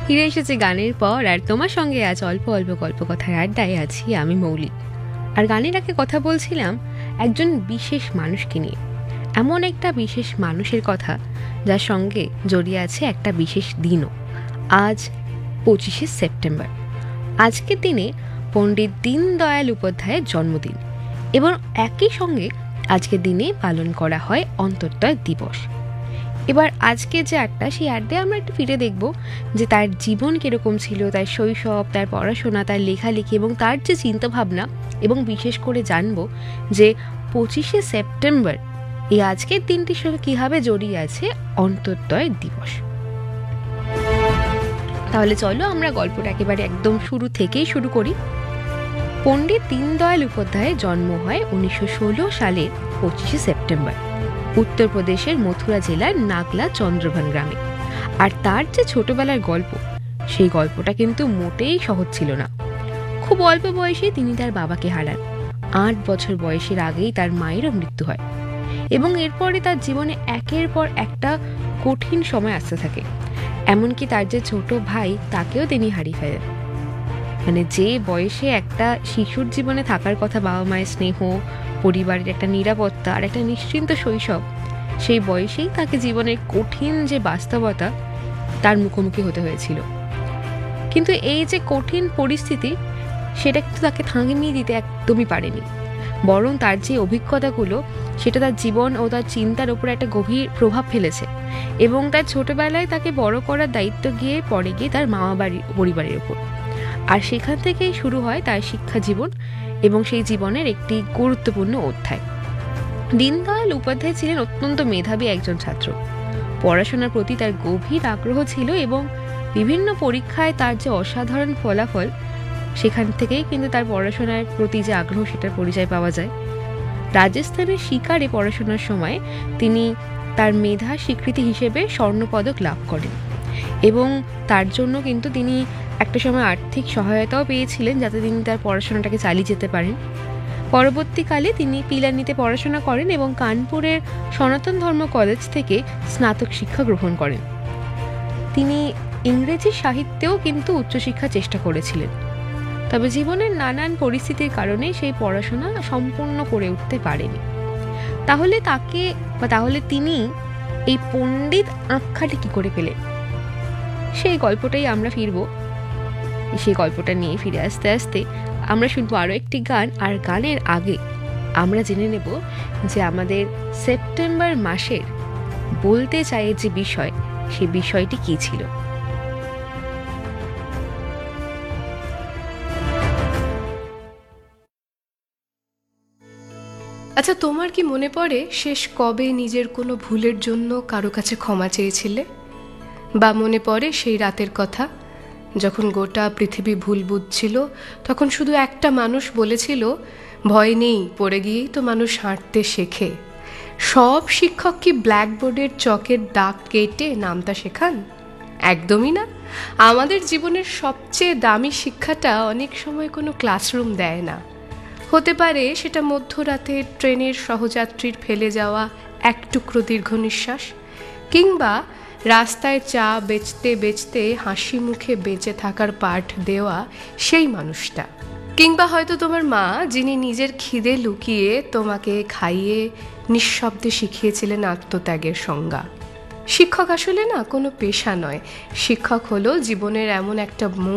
ফিরে এসেছি গানের পর, আর তোমার সঙ্গে আজ অল্প অল্প গল্প কথার আড্ডায় আছি আমি মৌলি। আর গানের আগে কথা বলছিলাম একজন বিশেষ মানুষকে নিয়ে, এমন একটা বিশেষ মানুষের কথা যার সঙ্গে জড়িয়ে আছে একটা বিশেষ দিনও। আজ 25শে সেপ্টেম্বর। আজকের দিনে পণ্ডিত দীনদয়াল উপাধ্যায়ের জন্মদিন, এবং একই সঙ্গে আজকের দিনে পালন করা হয় অন্তর্দয় দিবস। এবার আজকে যে আড্ডা, সেই আড্ডায় আমরা একটু ফিরে দেখব যে তার জীবন কীরকম ছিল, তার শৈশব, তার পড়াশোনা, তার লেখালেখি এবং তার যে চিন্তাভাবনা, এবং বিশেষ করে জানব যে 25শে সেপ্টেম্বর এই আজকের দিনটির সঙ্গে কীভাবে জড়িয়ে আছে অন্তর্দয় দিবস। তাহলে চলো আমরা গল্পটা একেবারে একদম শুরু থেকেই শুরু করি। পণ্ডিত দীনদয়াল উপাধ্যায়ের জন্ম হয় 1916 সালের 25শে সেপ্টেম্বর উত্তরপ্রদেশের মথুরা জেলার নাগলা চন্দ্রভান গ্রামে। আর তার যে ছোটবেলার গল্প, সেই গল্পটা কিন্তু মোটেই সহজ ছিল না। খুব অল্প বয়সে তিনি তার বাবাকে হারান। 8 বছর বয়সের আগেই তার মায়েরও মৃত্যু হয়, এবং এরপরে তার জীবনে একের পর একটা কঠিন সময় আসতে থাকে। এমনকি তার যে ছোট ভাই, তাকেও তিনি হারিয়ে ফেলেন। মানে যে বয়সে একটা শিশুর জীবনে থাকার কথা বাবা মায়ের স্নেহ, পরিবারের একটা নিরাপত্তা আর একটা নিশ্চিন্ত শৈশব, সেই বয়সেই তাকে জীবনের কঠিন যে বাস্তবতা, তার মুখোমুখি হতে হয়েছিল। কিন্তু এই যে কঠিন পরিস্থিতি, সেটা কিন্তু তাকে থামিয়ে দিতে একদমই পারেনি, বরং তার যে অভিজ্ঞতাগুলো, সেটা তার জীবন ও তার চিন্তার উপর একটা গভীর প্রভাব ফেলেছে। এবং তার ছোটবেলায় তাকে বড় করার দায়িত্ব পড়ে গিয়ে তার মামা বাড়ির পরিবারের উপর। আর সেখান থেকেই শুরু হয় তার শিক্ষা জীবন, এবং সেই জীবনের একটি গুরুত্বপূর্ণ অধ্যায়। দীনদয়াল উপাধ্যায় ছিলেন অত্যন্ত মেধাবী একজন ছাত্র। পড়াশোনার প্রতি তার গভীর আগ্রহ ছিল, এবং বিভিন্ন পরীক্ষায় তার যে অসাধারণ ফলাফল, সেখান থেকেই কিন্তু তার পড়াশোনার প্রতি যে আগ্রহ, সেটার পরিচয় পাওয়া যায়। রাজস্থানের শিকারে পড়াশোনার সময় তিনি তার মেধার স্বীকৃতি হিসেবে স্বর্ণপদক লাভ করেন, এবং তার জন্য কিন্তু তিনি একটা সময় আর্থিক সহায়তাও পেয়েছিলেন, যাতে তিনি তার পড়াশোনাটাকে চালিয়ে যেতে পারেন। পরবর্তীকালে তিনি পিলানিতে পড়াশোনা করেন এবং কানপুরের সনাতন ধর্ম কলেজ থেকে স্নাতক শিক্ষা গ্রহণ করেন। তিনি ইংরেজি সাহিত্যেও কিন্তু উচ্চশিক্ষা চেষ্টা করেছিলেন, তবে জীবনের নানান পরিস্থিতির কারণে সেই পড়াশোনা সম্পূর্ণ করে উঠতে পারেনি। তাহলে তিনি এই পণ্ডিত আখ্যাটি কি করে পেলেন, সেই গল্পটাই আমরা ফিরব। সেই গল্পটা নিয়ে ফিরে আসতে আসতে আমরা শুনবো আরও একটি গান, আর গানের আগে আমরা জেনে নেব যে আমাদের সেপ্টেম্বর মাসের বলতে চাই যে বিষয়, সেই বিষয়টি কী ছিল। আচ্ছা, তোমার কি মনে পড়ে শেষ কবে নিজের কোনো ভুলের জন্য কারো কাছে ক্ষমা চেয়েছিলে? বা মনে পড়ে সেই রাতের কথা, যখন গোটা পৃথিবী ভুল বুঝছিল, তখন শুধু একটা মানুষ বলেছিল, ভয় নেই, পড়ে গিয়েই তো মানুষ হাঁটতে শেখে। সব শিক্ষক কি ব্ল্যাকবোর্ডের চকের দাগ কেটে নামতা শেখান? একদমই না। আমাদের জীবনের সবচেয়ে দামি শিক্ষাটা অনেক সময় কোনো ক্লাসরুম দেয় না। হতে পারে সেটা মধ্যরাতে ট্রেনের সহযাত্রীর ফেলে যাওয়া এক টুকরো দীর্ঘ নিঃশ্বাস, কিংবা রাস্তায় চা বেচতে বেচতে হাসি মুখে বেঁচে থাকার পাঠ দেওয়া সেই মানুষটা, কিংবা হয়তো তোমার মা, যিনি নিজের খিদে লুকিয়ে তোমাকে খাইয়ে নিঃশব্দে শিখিয়েছিলেন আত্মত্যাগের সংজ্ঞা। শিক্ষক আসলে না কোনো পেশা নয়, শিক্ষক হলো জীবনের এমন একটা